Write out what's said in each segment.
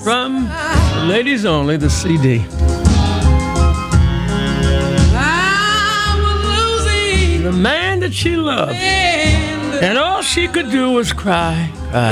from Ladies Only, the CD. The man that she loved, and all she could do was cry.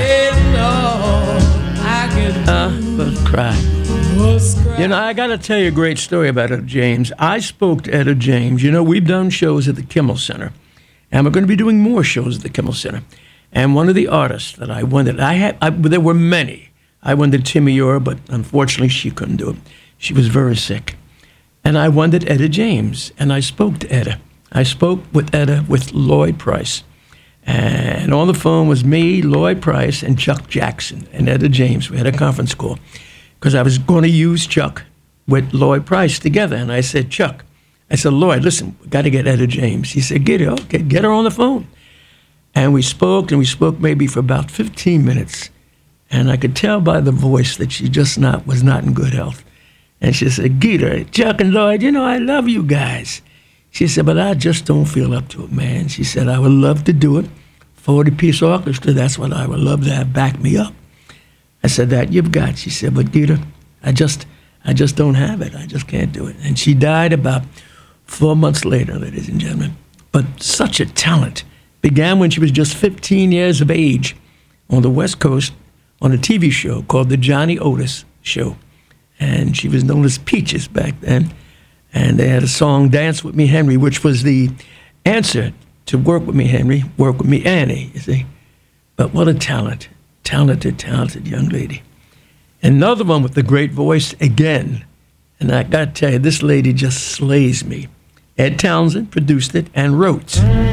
Cry. You know, I got to tell you a great story about Etta James. I spoke to Etta James. You know, we've done shows at the Kimmel Center, and we're going to be doing more shows at the Kimmel Center. And one of the artists that I wanted, there were many. I wanted Timmy Orr, but unfortunately she couldn't do it. She was very sick. And I wanted Etta James, and I spoke to Etta. I spoke with Etta with Lloyd Price. And on the phone was me, Lloyd Price, and Chuck Jackson, and Etta James. We had a conference call because I was going to use Chuck with Lloyd Price together. And I said, Chuck, I said, Lloyd, listen, we got to get Etta James. He said, get her on the phone. And we spoke maybe for about 15 minutes. And I could tell by the voice that she just was not in good health. And she said, Gita, Chuck and Lloyd, you know, I love you guys. She said, but I just don't feel up to it, man. She said, I would love to do it. 40-piece orchestra, that's what I would love to have back me up. I said, that you've got. She said, but Gita, I just don't have it. I just can't do it. And she died about 4 months later, ladies and gentlemen. But such a talent. Began when she was just 15 years of age on the West Coast on a TV show called The Johnny Otis Show. And she was known as Peaches back then. And they had a song, Dance With Me, Henry, which was the answer to Work With Me, Henry, Work With Me, Annie, you see. But what a talented young lady. Another one with the great voice again. And I got to tell you, this lady just slays me. Ed Townsend produced it and wrote.